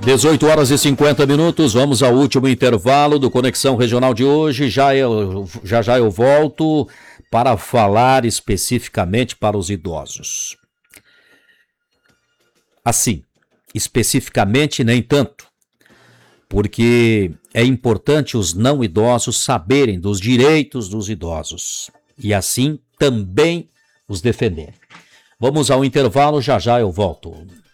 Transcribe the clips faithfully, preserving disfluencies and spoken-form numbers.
dezoito horas e cinquenta minutos, vamos ao último intervalo do Conexão Regional de hoje. Já, eu, já já eu volto para falar especificamente para os idosos. Assim, especificamente nem tanto, porque é importante os não idosos saberem dos direitos dos idosos e assim também os defender. Vamos ao intervalo, já já eu volto.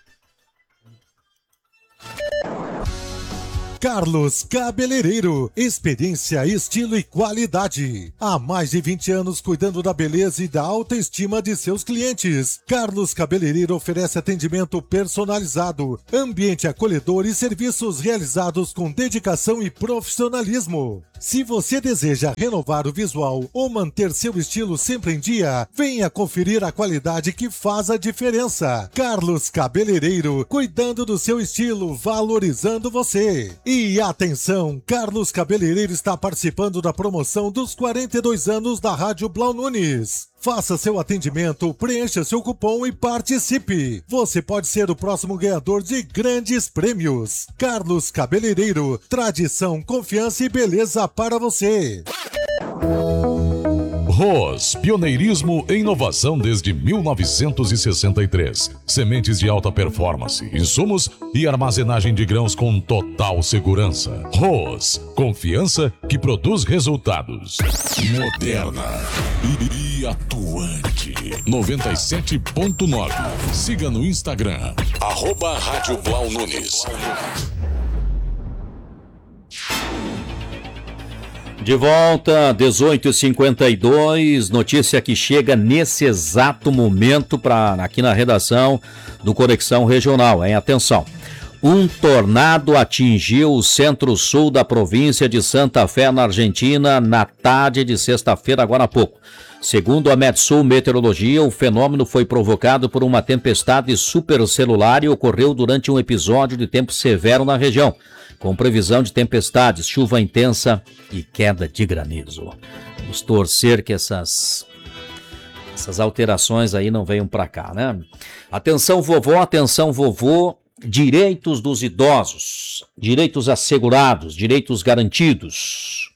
Carlos Cabeleireiro, experiência, estilo e qualidade. Há mais de vinte anos cuidando da beleza e da autoestima de seus clientes. Carlos Cabeleireiro oferece atendimento personalizado, ambiente acolhedor e serviços realizados com dedicação e profissionalismo. Se você deseja renovar o visual ou manter seu estilo sempre em dia, venha conferir a qualidade que faz a diferença. Carlos Cabeleireiro, cuidando do seu estilo, valorizando você. E atenção, Carlos Cabeleireiro está participando da promoção dos quarenta e dois anos da Rádio Blau Nunes. Faça seu atendimento, preencha seu cupom e participe. Você pode ser o próximo ganhador de grandes prêmios. Carlos Cabeleireiro, tradição, confiança e beleza para você. Roz, pioneirismo e inovação desde mil novecentos e sessenta e três. Sementes de alta performance, insumos e armazenagem de grãos com total segurança. Roz, confiança que produz resultados. Moderna e atuante. noventa e sete ponto nove. Siga no Instagram, arroba Rádio Blau Nunes. De volta, dezoito e cinquenta e dois, notícia que chega nesse exato momento pra, aqui na redação do Conexão Regional, hein? Atenção, um tornado atingiu o centro-sul da província de Santa Fé, na Argentina, na tarde de sexta-feira, agora há pouco. Segundo a Metsul Meteorologia, o fenômeno foi provocado por uma tempestade supercelular e ocorreu durante um episódio de tempo severo na região, com previsão de tempestades, chuva intensa e queda de granizo. Vamos torcer que essas, essas alterações aí não venham para cá, né? Atenção vovó, atenção vovô, direitos dos idosos, direitos assegurados, direitos garantidos.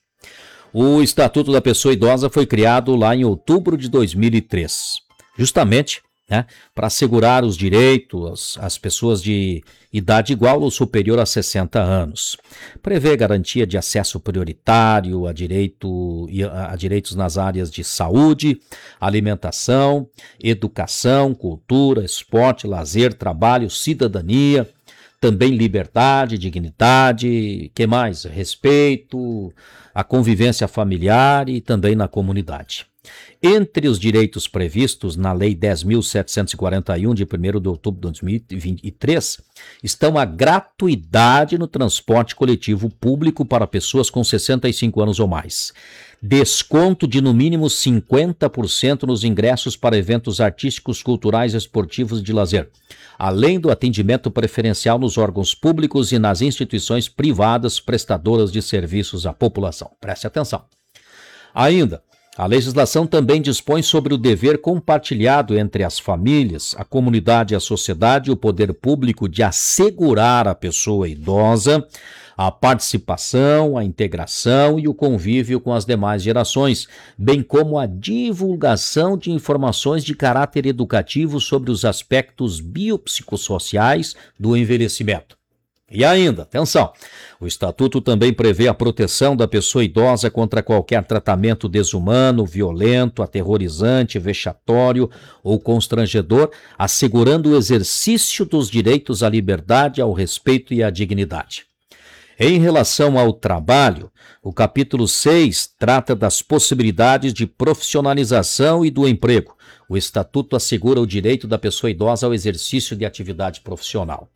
O Estatuto da Pessoa Idosa foi criado lá em outubro de dois mil e três, justamente, né, para assegurar os direitos às pessoas de idade igual ou superior a sessenta anos. Prevê garantia de acesso prioritário a, direito, a direitos nas áreas de saúde, alimentação, educação, cultura, esporte, lazer, trabalho, cidadania, também liberdade, dignidade, que mais? Respeito, a convivência familiar e também na comunidade. Entre os direitos previstos na Lei dez mil setecentos e quarenta e um, de primeiro de outubro de dois mil e vinte e três, estão a gratuidade no transporte coletivo público para pessoas com sessenta e cinco anos ou mais, desconto de no mínimo cinquenta por cento nos ingressos para eventos artísticos, culturais, esportivos e de lazer, além do atendimento preferencial nos órgãos públicos e nas instituições privadas prestadoras de serviços à população. Preste atenção. Ainda, a legislação também dispõe sobre o dever compartilhado entre as famílias, a comunidade, a sociedade e o poder público de assegurar à pessoa idosa a participação, a integração e o convívio com as demais gerações, bem como a divulgação de informações de caráter educativo sobre os aspectos biopsicossociais do envelhecimento. E ainda, atenção, o Estatuto também prevê a proteção da pessoa idosa contra qualquer tratamento desumano, violento, aterrorizante, vexatório ou constrangedor, assegurando o exercício dos direitos à liberdade, ao respeito e à dignidade. Em relação ao trabalho, o capítulo seis trata das possibilidades de profissionalização e do emprego. O Estatuto assegura o direito da pessoa idosa ao exercício de atividade profissional.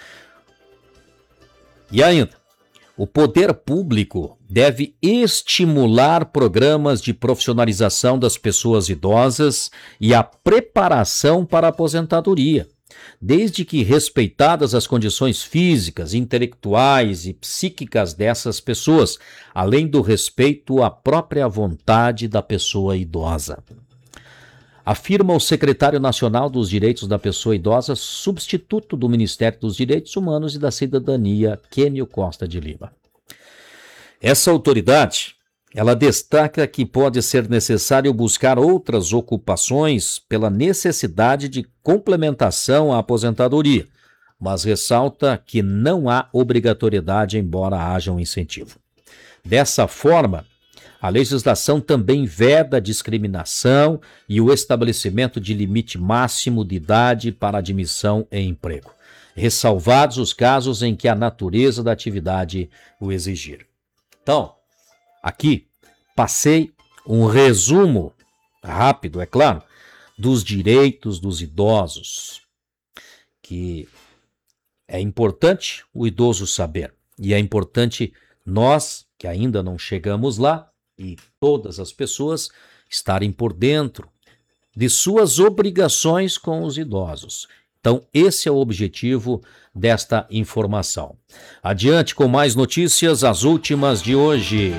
E ainda, o poder público deve estimular programas de profissionalização das pessoas idosas e a preparação para a aposentadoria, desde que respeitadas as condições físicas, intelectuais e psíquicas dessas pessoas, além do respeito à própria vontade da pessoa idosa. afirma o secretário nacional dos Direitos da Pessoa Idosa, substituto do Ministério dos Direitos Humanos e da Cidadania, Kênio Costa de Lima. Essa autoridade, ela destaca que pode ser necessário buscar outras ocupações pela necessidade de complementação à aposentadoria, mas ressalta que não há obrigatoriedade, embora haja um incentivo. Dessa forma, a legislação também veda a discriminação e o estabelecimento de limite máximo de idade para admissão em emprego, ressalvados os casos em que a natureza da atividade o exigir. Então, aqui passei um resumo rápido, é claro, dos direitos dos idosos, que é importante o idoso saber, e é importante nós, que ainda não chegamos lá, e todas as pessoas estarem por dentro de suas obrigações com os idosos. Então, esse é o objetivo desta informação. Adiante com mais notícias, as últimas de hoje.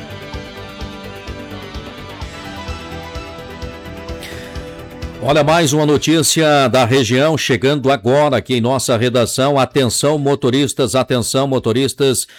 Olha, mais uma notícia da região chegando agora aqui em nossa redação. Atenção, motoristas, atenção, motoristas